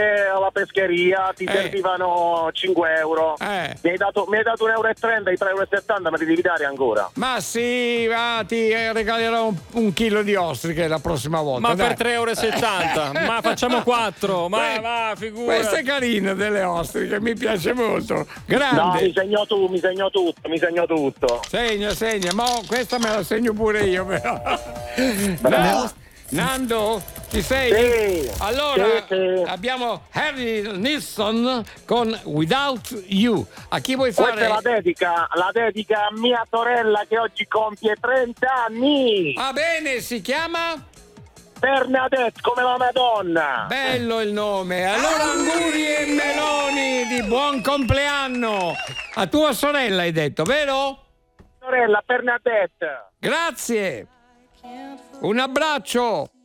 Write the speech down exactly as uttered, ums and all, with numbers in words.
alla pescheria ti Eh. servivano cinque euro. Eh. Mi hai dato, mi hai dato un euro e trenta, i tre euro e settanta me li devi dare ancora. Ma sì, va, ti eh, regalerò un, un chilo di ostriche la prossima volta. Ma dai. per tre euro e settanta, ma facciamo quattro, ma Que- va, figura. Questa è carina delle ostriche, mi piace molto. No, Grande. mi segno tu, mi segno tutto, mi segno tutto. Segna, segna, ma questa me la segno pure io però. Bravo. Na- Nando, ci sei? Sì. Allora, Sì, sì. abbiamo Harry Nilsson con Without You. A chi vuoi Questa è la fare? dedica, la dedica a mia sorella che oggi compie trenta anni. Va bene, si chiama? Bernadette, come la Madonna. Bello il nome. Allora, auguri e meloni di buon compleanno. A tua sorella hai detto, vero? Sorella Bernadette. Grazie. Un abbraccio.